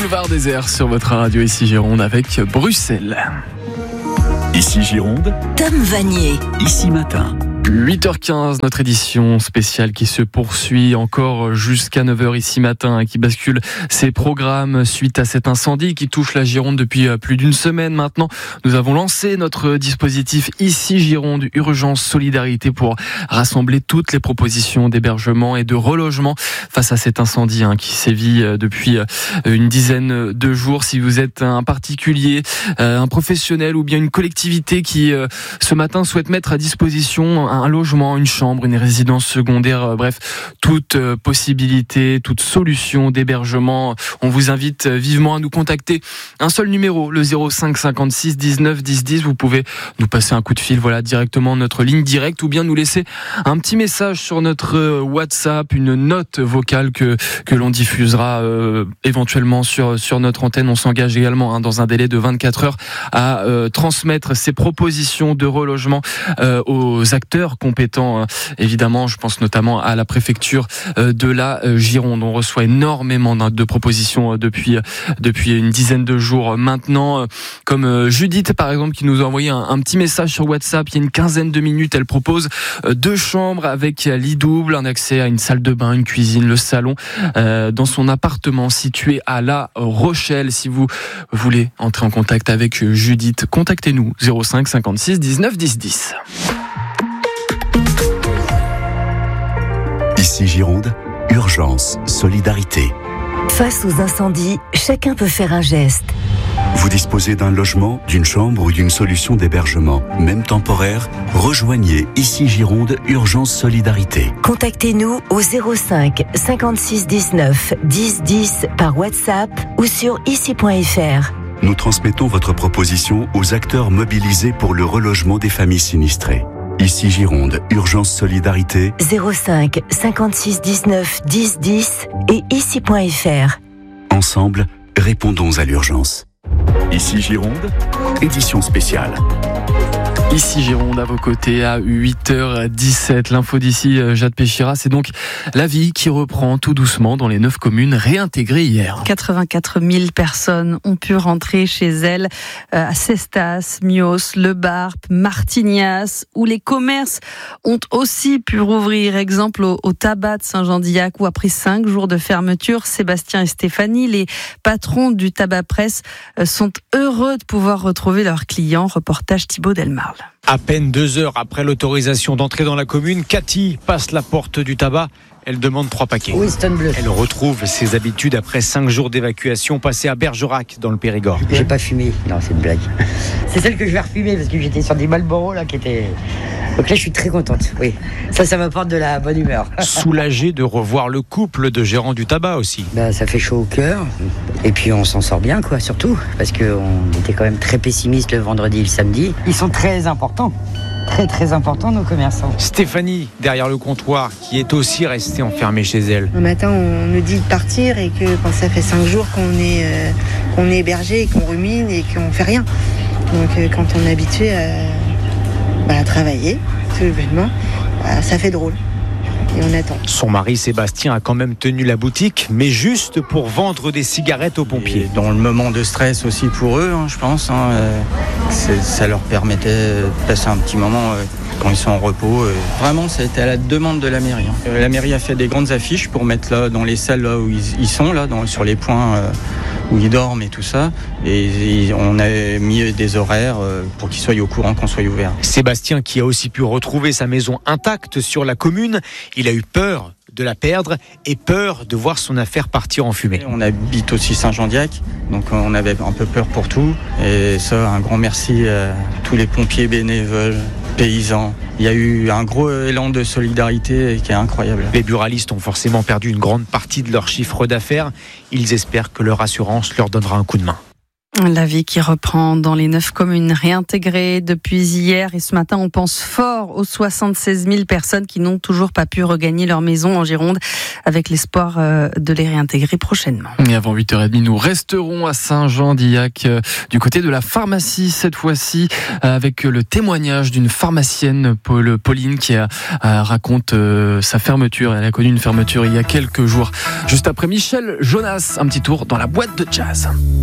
Boulevard Désert sur votre radio ici Gironde avec Bruxelles. Ici Gironde, Tom Vanier. Ici Matin. 8h15, notre édition spéciale qui se poursuit encore jusqu'à 9h ici matin, qui bascule ses programmes suite à cet incendie qui touche la Gironde depuis plus d'une semaine maintenant. Nous avons lancé notre dispositif Ici Gironde, Urgence Solidarité, pour rassembler toutes les propositions d'hébergement et de relogement face à cet incendie qui sévit depuis une dizaine de jours. Si vous êtes un particulier, un professionnel ou bien une collectivité qui ce matin souhaite mettre à disposition un logement, une chambre, une résidence secondaire, bref, toute possibilité, toute solution d'hébergement, on vous invite vivement à nous contacter. Un seul numéro, le 05 56 19 10 10. Vous pouvez nous passer un coup de fil, directement notre ligne directe, ou bien nous laisser un petit message sur notre WhatsApp, une note vocale que l'on diffusera éventuellement sur notre antenne. On s'engage également dans un délai de 24 heures à transmettre ces propositions de relogement aux acteurs compétents, évidemment. Je pense notamment à la préfecture de la Gironde. On reçoit énormément de propositions depuis une dizaine de jours maintenant, comme Judith par exemple, qui nous a envoyé un petit message sur WhatsApp il y a une quinzaine de minutes. Elle propose 2 chambres avec lit double, un accès à une salle de bain, une cuisine, le salon, dans son appartement situé à La Rochelle. Si vous voulez entrer en contact avec Judith, contactez-nous 05 56 19 10 10. Ici Gironde, Urgence Solidarité. Face aux incendies, chacun peut faire un geste. Vous disposez d'un logement, d'une chambre ou d'une solution d'hébergement, même temporaire? Rejoignez Ici Gironde, Urgence Solidarité. Contactez-nous au 05 56 19 10 10 par WhatsApp ou sur ici.fr. Nous transmettons votre proposition aux acteurs mobilisés pour le relogement des familles sinistrées. Ici Gironde, Urgence Solidarité. 05 56 19 10 10 et ici.fr. Ensemble, répondons à l'urgence. Ici Gironde, édition spéciale. Ici Gironde à vos côtés à 8h17. L'info d'ici, Jade Péchira, c'est donc la vie qui reprend tout doucement dans les 9 communes réintégrées hier. 84 000 personnes ont pu rentrer chez elles à Cestas, Mios, Le Barp, Martignas, où les commerces ont aussi pu rouvrir. Exemple au tabac de Saint-Jean-d'Illac, où après 5 jours de fermeture, Sébastien et Stéphanie, les patrons du tabac presse, sont heureux de pouvoir retrouver leurs clients. Reportage Thibaut Delmarle. À peine 2 heures après l'autorisation d'entrer dans la commune, Cathy passe la porte du tabac. Elle demande 3 paquets. Winston Bleu. Elle retrouve ses habitudes après 5 jours d'évacuation passés à Bergerac, dans le Périgord. J'ai pas fumé. Non, c'est une blague. C'est celle que je vais refumer parce que j'étais sur des Marlboro là qui étaient... Donc là, je suis très contente. Oui, ça m'apporte de la bonne humeur. Soulagée de revoir le couple de gérants du tabac aussi. Ça fait chaud au cœur. Et puis on s'en sort bien, quoi, surtout. Parce qu'on était quand même très pessimistes le vendredi et le samedi. Ils sont très importants. Très très importants, nos commerçants. Stéphanie, derrière le comptoir, qui est aussi restée enfermée chez elle. Un matin, on nous dit de partir et que quand ça fait 5 jours qu'on est hébergé et qu'on rumine et qu'on fait rien. Donc quand on est habitué à travailler, tout bêtement, ça fait drôle. Et on attend. Son mari Sébastien a quand même tenu la boutique, mais juste pour vendre des cigarettes aux pompiers. Et dans le moment de stress aussi pour eux, je pense, ça leur permettait de passer un petit moment quand ils sont en repos. Vraiment, ça a été à la demande de la mairie. La mairie a fait des grandes affiches pour mettre là dans les salles là où ils sont, là, sur les points où ils dorment et tout ça. Et on a mis des horaires pour qu'ils soient au courant qu'on soit ouvert. Sébastien, qui a aussi pu retrouver sa maison intacte sur la commune, il a eu peur de la perdre et peur de voir son affaire partir en fumée. On habite aussi Saint-Jean-d'Illac, donc on avait un peu peur pour tout. Et ça, un grand merci à tous les pompiers bénévoles, paysans. Il y a eu un gros élan de solidarité qui est incroyable. Les buralistes ont forcément perdu une grande partie de leur chiffre d'affaires. Ils espèrent que leur assurance leur donnera un coup de main. La vie qui reprend dans les 9 communes réintégrées depuis hier et ce matin, on pense fort aux 76 000 personnes qui n'ont toujours pas pu regagner leur maison en Gironde avec l'espoir de les réintégrer prochainement. Et avant 8h30, nous resterons à Saint-Jean-d'Illac du côté de la pharmacie cette fois-ci avec le témoignage d'une pharmacienne, Pauline, qui raconte sa fermeture. Elle a connu une fermeture il y a quelques jours. Juste après Michel Jonas, un petit tour dans la boîte de jazz.